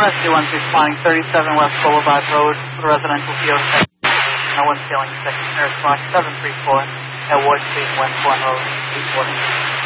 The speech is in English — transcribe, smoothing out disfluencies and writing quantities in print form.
Rescue 1 responding 37 West Boulevard Road, residential PO7. No one's feeling sick. Nurse Box 734 at Ward Street, West Bourne Road, 840.